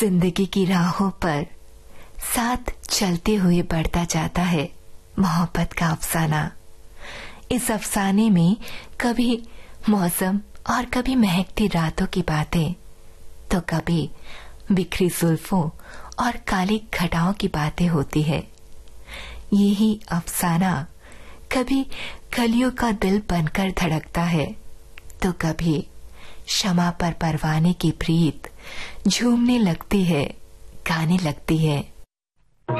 जिंदगी की राहों पर साथ चलते हुए बढ़ता जाता है मोहब्बत का अफसाना। इस अफसाने में कभी मौसम और कभी महकती रातों की बातें, तो कभी बिखरी जुल्फों और काली घटाओं की बातें होती है। यही अफसाना कभी कलियों का दिल बनकर धड़कता है, तो कभी शमा पर परवाने की प्रीत झूमने लगती है, गाने लगती है।